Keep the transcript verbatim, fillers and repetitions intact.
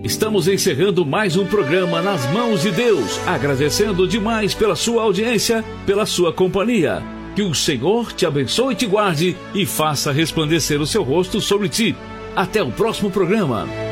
Estamos encerrando mais um programa Nas Mãos de Deus, agradecendo demais pela sua audiência, pela sua companhia. Que o Senhor te abençoe e te guarde e faça resplandecer o seu rosto sobre ti. Até o próximo programa.